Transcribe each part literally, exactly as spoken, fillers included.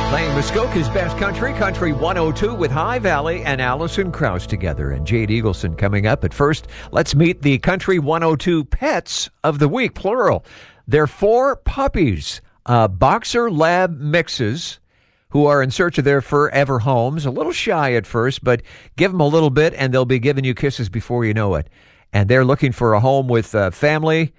Playing Muskoka's best country, Country one oh two with High Valley and Allison Krauss together and Jade Eagleson coming up. But first, let's meet the Country one oh two pets of the week, plural. They're four puppies, uh, boxer lab mixes who are in search of their forever homes. A little shy at first, but give them a little bit and they'll be giving you kisses before you know it. And they're looking for a home with uh, family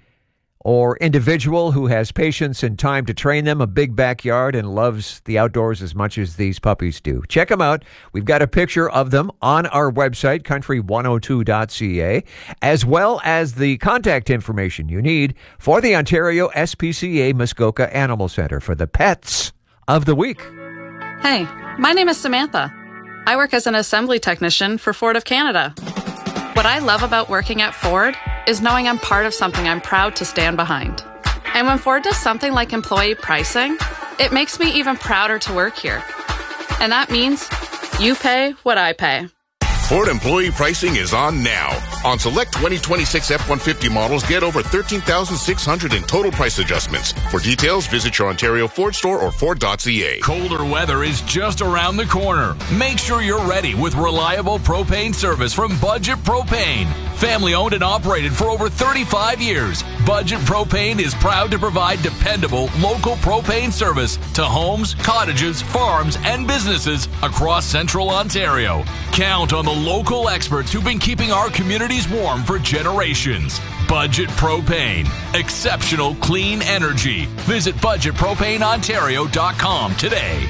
or individual who has patience and time to train them, a big backyard, and loves the outdoors as much as these puppies do. Check them out. We've got a picture of them on our website, country one oh two dot c a, as well as the contact information you need for the Ontario S P C A Muskoka Animal Center for the pets of the week. Hey, my name is Samantha. I work as an assembly technician for Ford of Canada. What I love about working at Ford is knowing I'm part of something I'm proud to stand behind. And when Ford does something like employee pricing, it makes me even prouder to work here. And that means you pay what I pay. Ford employee pricing is on now. On select twenty twenty-six F one fifty models, get over thirteen thousand six hundred in total price adjustments. For details, visit your Ontario Ford store or Ford dot c a. Colder weather is just around the corner. Make sure you're ready with reliable propane service from Budget Propane. Family owned and operated for over thirty-five years, Budget Propane is proud to provide dependable local propane service to homes, cottages, farms, and businesses across central Ontario. Count on the local experts who've been keeping our communities warm for generations. Budget Propane. Exceptional clean energy. Visit budget propane ontario dot com today.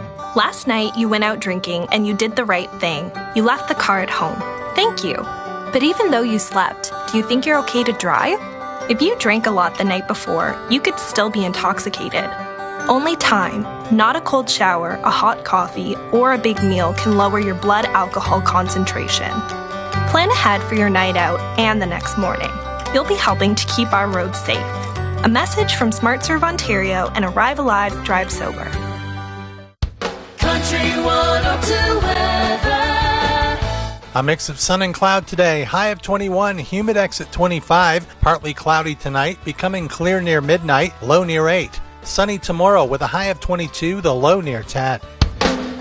Last night, you went out drinking and you did the right thing. You left the car at home. Thank you. But even though you slept, do you think you're okay to drive? If you drank a lot the night before, you could still be intoxicated. Only time, not a cold shower, a hot coffee, or a big meal can lower your blood alcohol concentration. Plan ahead for your night out and the next morning. You'll be helping to keep our roads safe. A message from SmartServe Ontario and Arrive Alive, Drive Sober. Country one oh two weather. A mix of sun and cloud today. High of twenty-one, humidex at twenty-five. Partly cloudy tonight, becoming clear near midnight, low near eight. Sunny tomorrow with a high of twenty-two, the low near ten.